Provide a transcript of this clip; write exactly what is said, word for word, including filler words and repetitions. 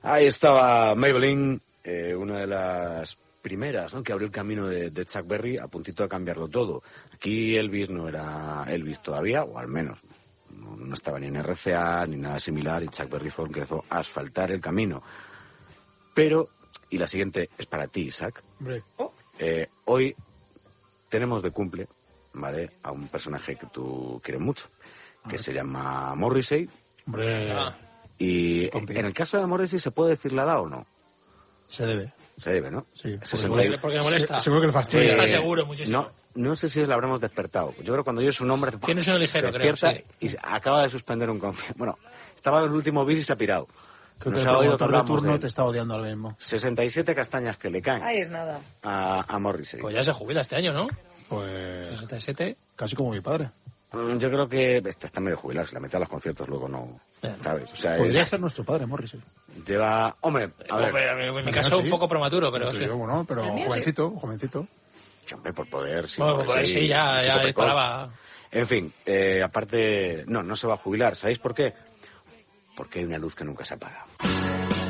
Ahí estaba Maybelline, eh, una de las primeras, ¿no?, que abrió el camino de, de Chuck Berry a puntito de cambiarlo todo. Aquí Elvis no era Elvis todavía, o al menos no, no estaba ni en R C A ni nada similar, y Chuck Berry fue el que empezó a asfaltar el camino. Pero, y la siguiente es para ti, Isaac. Oh. Eh, hoy tenemos de cumple, ¿vale?, a un personaje que tú quieres mucho, que se llama Morrissey. Hombre. Ah. Y en el caso de Morrissey, ¿se puede decir la edad o no? Se debe. Se debe, ¿no? Sí. sesenta y... Porque me molesta. Se, seguro que le fastidia. Eh, está seguro muchísimo. No, no sé si la habremos despertado. Yo creo que cuando yo su nombre... Tienes un ligero, se creo, despierta sí. y acaba de suspender un concierto. Bueno, estaba en el último bis y se ha pirado. Creo Nos que ha el oído que promotor de hablamos turno de te está odiando ahora mismo. sesenta y siete castañas que le caen Ahí es nada. a, a Morrissey. Pues ya se jubila este año, ¿no? Pues... sesenta y siete. Casi como mi padre. Yo creo que está, está medio jubilado, si la mete a los conciertos luego no, ¿sabes? O sea, Podría es, ser nuestro padre, Morrissey. lleva... Hombre, a ver... Hombre, en mi caso sí. un poco prematuro, pero Sí, sí. bueno, pero El mío jovencito, jovencito. Hombre, por poder... Sí, Bueno, por ahí sí, ya, chico ya precoz. disparaba. En fin, eh, aparte... No, no se va a jubilar. ¿Sabéis por qué? Porque hay una luz que nunca se apaga.